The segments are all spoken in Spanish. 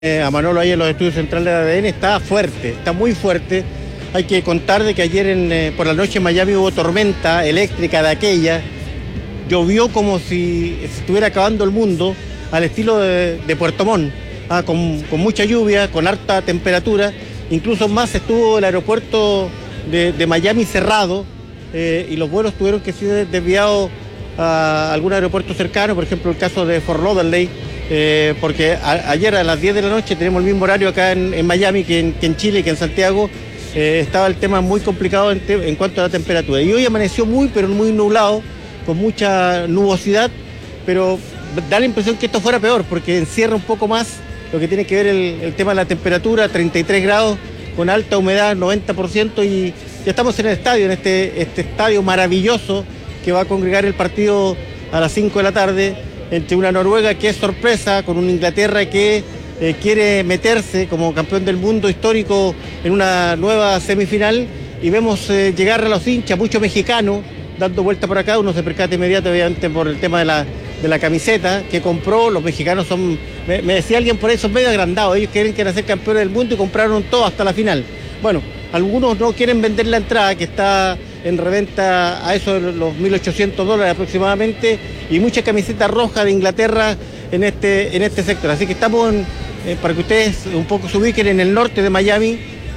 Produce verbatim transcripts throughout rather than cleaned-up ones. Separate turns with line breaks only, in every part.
Eh, a Manolo ahí en los estudios centrales de A D N está fuerte, está muy fuerte. Hay que contar de que ayer en, eh, por la noche en Miami hubo tormenta eléctrica de aquella. Llovió como si se estuviera acabando el mundo, al estilo de, de Puerto Montt, ah, con, con mucha lluvia, con harta temperatura. Incluso más estuvo el aeropuerto de, de Miami cerrado eh, y los vuelos tuvieron que ser desviados a algún aeropuerto cercano, por ejemplo el caso de Fort Lauderdale. Eh, porque a, ayer a las diez de la noche tenemos el mismo horario acá en, en Miami que en, que en Chile, que en Santiago. Eh, estaba el tema muy complicado en, te, en cuanto a la temperatura. Y hoy amaneció muy, pero muy nublado, con mucha nubosidad, pero da la impresión que esto fuera peor, porque encierra un poco más lo que tiene que ver el, el tema de la temperatura, treinta y tres grados, con alta humedad, noventa por ciento, y ya estamos en el estadio, en este, este estadio maravilloso que va a congregar el partido a las cinco de la tarde, entre una Noruega que es sorpresa, con una Inglaterra que eh, quiere meterse como campeón del mundo histórico en una nueva semifinal, y vemos eh, llegar a los hinchas, muchos mexicanos, dando vuelta por acá. Uno se percata inmediato, obviamente, por el tema de la, de la camiseta que compró. Los mexicanos son, me, me decía alguien por ahí, son medio agrandados, ellos quieren, quieren ser campeones del mundo y compraron todo hasta la final. Bueno, algunos no quieren vender la entrada, que está en reventa a eso de los mil ochocientos dólares aproximadamente, y muchas camisetas rojas de Inglaterra en este, en este sector. Así que estamos, en, eh, para que ustedes un poco se ubiquen, en el norte de Miami.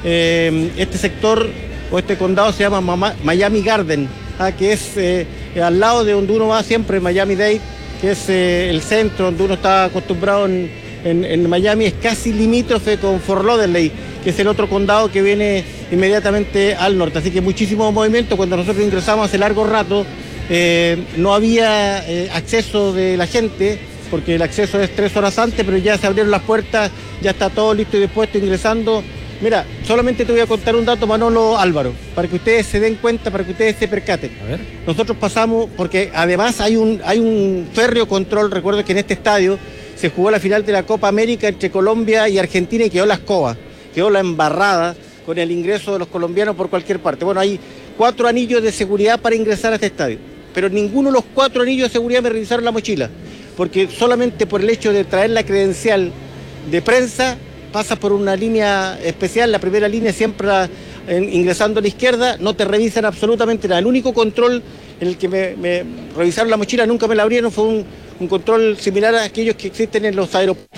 Eh, este sector o este condado se llama Mama, Miami Garden, ah, que es eh, al lado de donde uno va siempre, Miami-Dade, que es eh, el centro donde uno está acostumbrado en, en, en Miami. Es casi limítrofe con Fort Lauderdale, que es el otro condado que viene inmediatamente al norte. Así que muchísimo movimiento. Cuando nosotros ingresamos hace largo rato, eh, no había eh, acceso de la gente, porque el acceso es tres horas antes, pero ya se abrieron las puertas, ya está todo listo y dispuesto, ingresando. Mira, solamente te voy a contar un dato, Manolo, Álvaro, para que ustedes se den cuenta, para que ustedes se percaten. A ver. Nosotros pasamos, porque además hay un, hay un férreo control. Recuerdo que en este estadio se jugó la final de la Copa América entre Colombia y Argentina y quedó la escoba, quedó la embarrada con el ingreso de los colombianos por cualquier parte. Bueno, hay cuatro anillos de seguridad para ingresar a este estadio, pero ninguno de los cuatro anillos de seguridad me revisaron la mochila, porque solamente por el hecho de traer la credencial de prensa pasa por una línea especial, la primera línea siempre en, ingresando a la izquierda, no te revisan absolutamente nada. El único control en el que me, me revisaron la mochila, nunca me la abrieron, fue un, un control similar a aquellos que existen en los aeropuertos.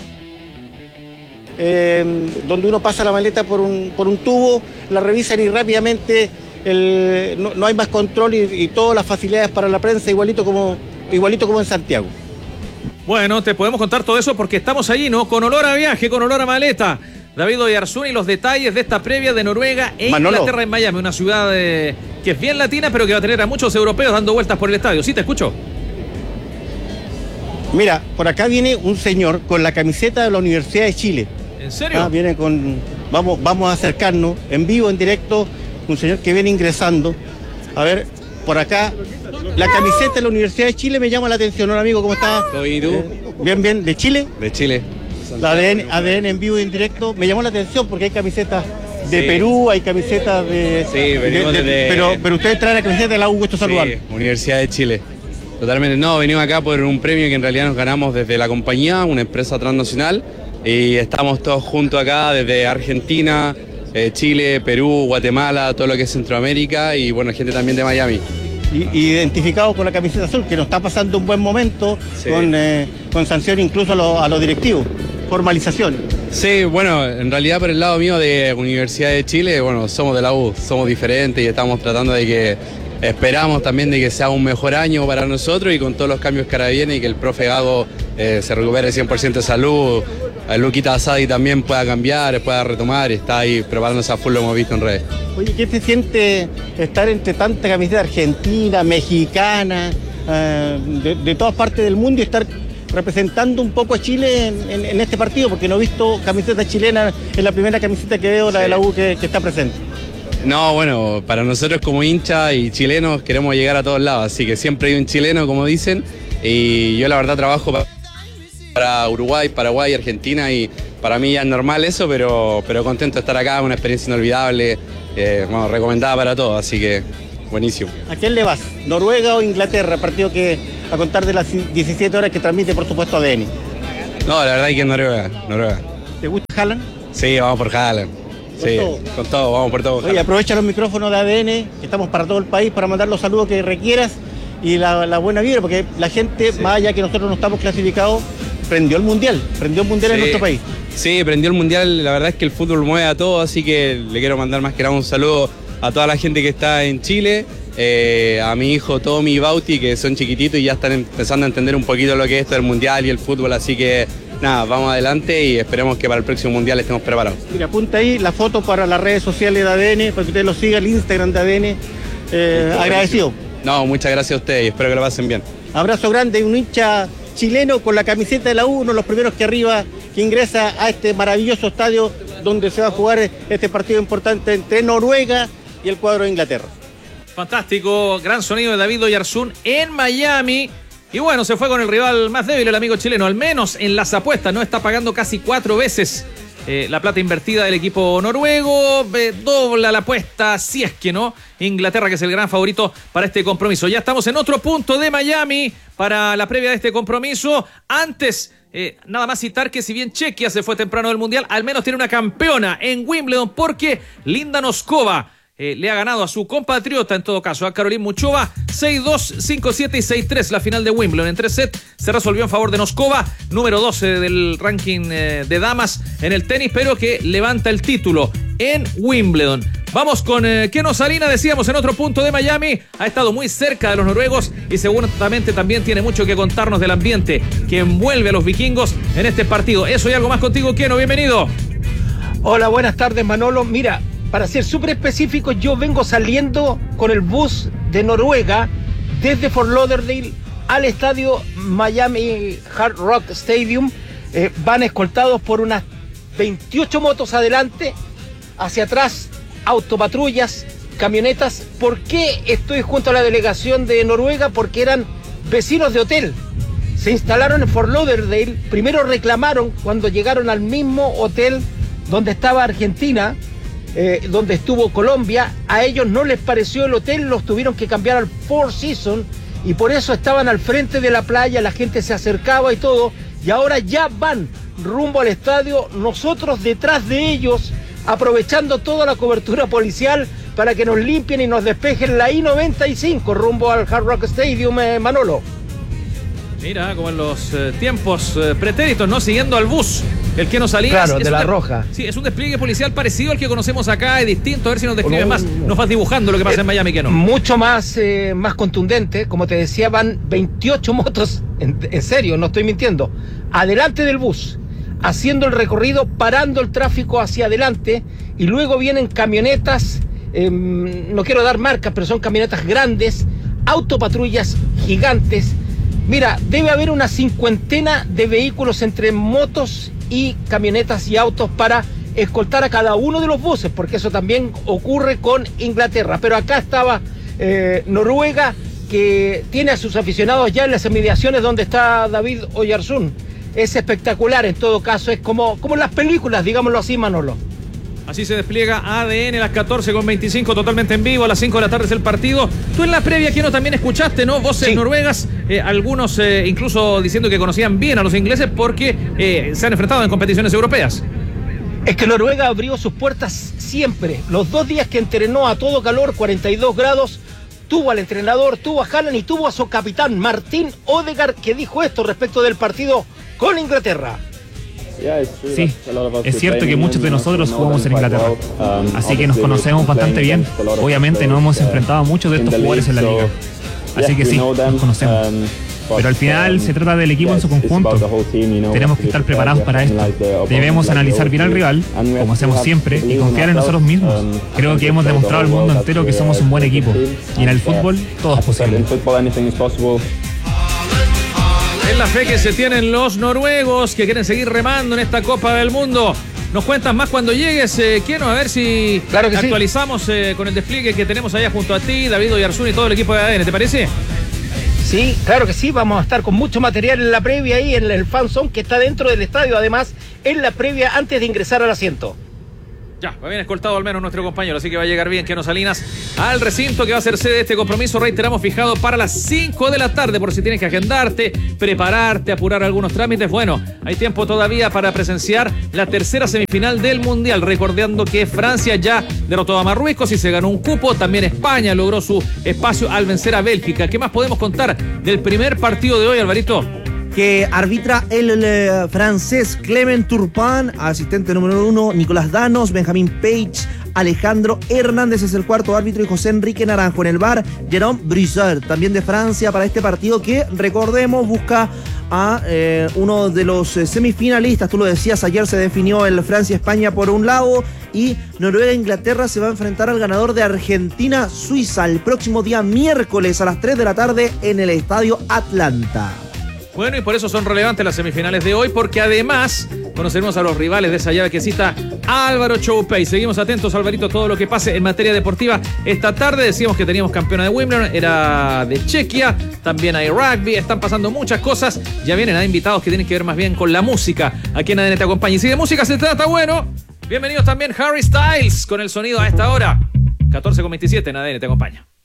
Eh, donde uno pasa la maleta por un, por un tubo, la revisan y rápidamente el, no, no hay más control y, y todas las facilidades para la prensa, igualito como, igualito como en Santiago.
Bueno, te podemos contar todo eso porque estamos allí, ¿no? Con olor a viaje, con olor a maleta. David Oyarzún y los detalles de esta previa de Noruega e
Manolo.
Inglaterra en Miami, una ciudad eh, que es bien latina, pero que va a tener a muchos europeos dando vueltas por el estadio. Sí, te escucho.
Mira, por acá viene un señor con la camiseta de la Universidad de Chile.
¿En serio?
Ah, viene con... Vamos, vamos a acercarnos en vivo, en directo, un señor que viene ingresando. A ver, por acá, la camiseta de la Universidad de Chile me llama la atención. Hola, amigo, ¿cómo estás?
¿Todo bien y tú?
Eh, bien, bien. ¿De Chile?
De Chile.
La A D N, A D N en vivo y en directo. Me llamó la atención porque hay camisetas de
Sí.
Perú, hay camisetas de...
Sí, venimos
de- de-
desde-
Pero, pero ustedes traen la camiseta de la U, gusto saludar.
Sí, Universidad de Chile. Totalmente. No, venimos acá por un premio que en realidad nos ganamos desde la compañía, una empresa transnacional, y estamos todos juntos acá desde Argentina, eh, Chile, Perú, Guatemala, todo lo que es Centroamérica y bueno, gente también de Miami.
Y, y identificado con la camiseta azul, que nos está pasando un buen momento,
Sí.
con, eh, con sanción incluso a, lo- a los directivos, formalización.
Sí, bueno, en realidad por el lado mío de Universidad de Chile, bueno, somos de la U, somos diferentes y estamos tratando de que, esperamos también de que sea un mejor año para nosotros y con todos los cambios que ahora vienen y que el profe Gago eh, se recupere cien por ciento de salud, el Luquita Asadi también pueda cambiar, pueda retomar, está ahí preparándose a full, lo hemos visto en redes.
Oye, ¿qué se siente estar entre tanta camiseta argentina, mexicana, eh, de, de todas partes del mundo, y estar representando un poco a Chile en, en- en este partido? Porque no he visto camiseta chilena, es la primera camiseta que veo, la de la U, que, que está presente.
No, bueno, para nosotros como hinchas y chilenos queremos llegar a todos lados, así que siempre hay un chileno, como dicen, y yo la verdad trabajo pa- para Uruguay, Paraguay, Argentina, y para mí ya es normal eso, pero, pero contento de estar acá, una experiencia inolvidable, eh, bueno, recomendada para todos, así que buenísimo.
¿A quién le vas? ¿Noruega o Inglaterra? Partido que a contar de las diecisiete horas que transmite, por supuesto, A D N.
No, la verdad es que Noruega, Noruega.
¿Te gusta Haaland?
Sí, vamos por Haaland. Sí,
todo.
con todo, vamos por todo.
Oye, aprovecha los micrófonos de A D N, que estamos para todo el país, para mandar los saludos que requieras y la, la buena vibra, porque la gente, sí. Más allá que nosotros no estamos clasificados, prendió el Mundial, prendió el Mundial sí. En nuestro país.
Sí, prendió el Mundial, la verdad es que el fútbol mueve a todo, así que le quiero mandar más que nada un saludo a toda la gente que está en Chile, eh, a mi hijo Tommy y Bauti, que son chiquititos y ya están empezando a entender un poquito lo que es esto del Mundial y el fútbol, así que nada, vamos adelante y esperemos que para el próximo Mundial estemos preparados.
Mira, apunta ahí la foto para las redes sociales de A D N, para que ustedes lo sigan, el Instagram de A D N, eh, agradecido.
No, muchas gracias a ustedes y espero que lo pasen bien.
Abrazo grande, un hincha chileno con la camiseta de la U, uno de los primeros que arriba, que ingresa a este maravilloso estadio donde se va a jugar este partido importante entre Noruega y el cuadro de Inglaterra.
Fantástico, gran sonido de David Oyarzún en Miami. Y bueno, se fue con el rival más débil, el amigo chileno, al menos en las apuestas, ¿no? Está pagando casi cuatro veces eh, la plata invertida del equipo noruego, eh, dobla la apuesta, si es que no, Inglaterra, que es el gran favorito para este compromiso. Ya estamos en otro punto de Miami para la previa de este compromiso. Antes, eh, nada más citar que si bien Chequia se fue temprano del Mundial, al menos tiene una campeona en Wimbledon, porque Linda Noskova Eh, le ha ganado a su compatriota, en todo caso, a Caroline Muchova, seis dos, cinco siete y seis tres, la final de Wimbledon. En tres sets se resolvió en favor de Noskova, número doce del ranking eh, de damas en el tenis, pero que levanta el título en Wimbledon. Vamos con eh, Keno Salina, decíamos, en otro punto de Miami. Ha estado muy cerca de los noruegos y seguramente también tiene mucho que contarnos del ambiente que envuelve a los vikingos en este partido. Eso y algo más contigo, Keno, bienvenido.
Hola, buenas tardes, Manolo. Mira, para ser súper específico, yo vengo saliendo con el bus de Noruega desde Fort Lauderdale al estadio Miami Hard Rock Stadium. Eh, van escoltados por unas veintiocho motos adelante, hacia atrás autopatrullas, camionetas. ¿Por qué estoy junto a la delegación de Noruega? Porque eran vecinos de hotel. Se instalaron en Fort Lauderdale, primero reclamaron cuando llegaron al mismo hotel donde estaba Argentina, Eh, donde estuvo Colombia. A ellos no les pareció el hotel, los tuvieron que cambiar al Four Seasons y por eso estaban al frente de la playa, la gente se acercaba y todo, y ahora ya van rumbo al estadio, nosotros detrás de ellos, aprovechando toda la cobertura policial para que nos limpien y nos despejen la I noventa y cinco rumbo al Hard Rock Stadium, eh, Manolo.
Mira, como en los eh, tiempos eh, pretéritos, ¿no? Siguiendo al bus, el Keno Salina.
Claro, de la Roja.
Sí, es un despliegue policial parecido al que conocemos acá, es distinto. A ver si nos describes más, nos vas dibujando lo que pasa eh, en Miami, Keno.
Mucho más, eh, más contundente. Como te decía, van veintiocho motos, en, en serio, no estoy mintiendo, adelante del bus, haciendo el recorrido, parando el tráfico hacia adelante, y luego vienen camionetas, eh, no quiero dar marcas, pero son camionetas grandes, autopatrullas gigantes. Mira, debe haber una cincuentena de vehículos entre motos y camionetas y autos para escoltar a cada uno de los buses, porque eso también ocurre con Inglaterra. Pero acá estaba eh, Noruega, que tiene a sus aficionados ya en las inmediaciones donde está David Oyarzún. Es espectacular, en todo caso, es como, como en las películas, digámoslo así, Manolo.
Así se despliega A D N a las catorce con veinticinco, totalmente en vivo. A las cinco de la tarde es el partido. Tú en la previa, Keno, también escuchaste, ¿no? Voces sí. noruegas, eh, algunos eh, incluso diciendo que conocían bien a los ingleses porque eh, se han enfrentado en competiciones europeas.
Es que Noruega abrió sus puertas siempre. Los dos días que entrenó a todo calor, cuarenta y dos grados, tuvo al entrenador, tuvo a Haaland y tuvo a su capitán, Martín Odegaard, que dijo esto respecto del partido con Inglaterra.
Sí, es cierto que muchos de nosotros jugamos en Inglaterra, así que nos conocemos bastante bien. Obviamente no hemos enfrentado a muchos de estos jugadores en la liga, así que sí, nos conocemos. Pero al final se trata del equipo en su conjunto. Tenemos que estar preparados para esto. Debemos analizar bien al rival, como hacemos siempre, y confiar en nosotros mismos. Creo que hemos demostrado al mundo entero que somos un buen equipo, y en el fútbol todo es posible.
Es la fe que se tienen los noruegos, que quieren seguir remando en esta Copa del Mundo. Nos cuentas más cuando llegues, eh, Keno, a ver si
claro que
actualizamos
sí.
eh, con el despliegue que tenemos allá junto a ti, David Oyarzún y todo el equipo de A D N, ¿te parece?
Sí, claro que sí, vamos a estar con mucho material en la previa ahí, en el fan zone que está dentro del estadio, además, en la previa antes de ingresar al asiento.
Ya, va bien escoltado al menos nuestro compañero, así que va a llegar bien Keno Salinas al recinto que va a ser sede de este compromiso, reiteramos, fijado para las cinco de la tarde, por si tienes que agendarte, prepararte, apurar algunos trámites. Bueno, hay tiempo todavía para presenciar la tercera semifinal del Mundial, recordando que Francia ya derrotó a Marruecos y se ganó un cupo, también España logró su espacio al vencer a Bélgica. ¿Qué más podemos contar del primer partido de hoy, Alvarito?
Que arbitra el, el francés Clement Turpin, asistente número uno Nicolás Danos, Benjamin Page, Alejandro Hernández es el cuarto árbitro y José Enrique Naranjo. En el bar, Jérôme Brissard, también de Francia, para este partido que, recordemos, busca a eh, uno de los eh, semifinalistas. Tú lo decías, ayer se definió el Francia-España por un lado y Noruega-Inglaterra se va a enfrentar al ganador de Argentina-Suiza el próximo día miércoles a las tres de la tarde en el Estadio Atlanta.
Bueno, y por eso son relevantes las semifinales de hoy, porque además conoceremos a los rivales de esa llave que cita Álvaro Choupey. Seguimos atentos, Alvarito, a todo lo que pase en materia deportiva esta tarde. Decíamos que teníamos campeona de Wimbledon, era de Chequia, también hay rugby, están pasando muchas cosas. Ya vienen a invitados que tienen que ver más bien con la música. Aquí en A D N Te Acompaña. Y si de música se trata, bueno, bienvenidos también Harry Styles con el sonido a esta hora. catorce con veintisiete en A D N Te Acompaña.